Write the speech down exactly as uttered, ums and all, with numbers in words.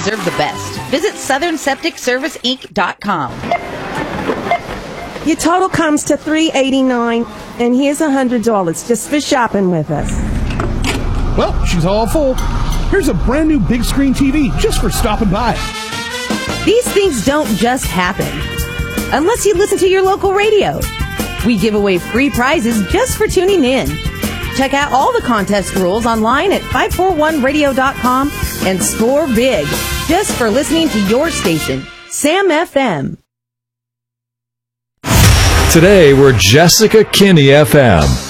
deserve the best. Visit Southern Septic Service Inc dot com. Your total comes to three hundred eighty-nine dollars, and here's one hundred dollars just for shopping with us. Well, she's all full. Here's a brand new big screen T V just for stopping by. These things don't just happen unless you listen to your local radio. We give away free prizes just for tuning in. Check out all the contest rules online at five four one radio dot com and score big just for listening to your station, Sam F M. Today, we're Jessica Kinney F M.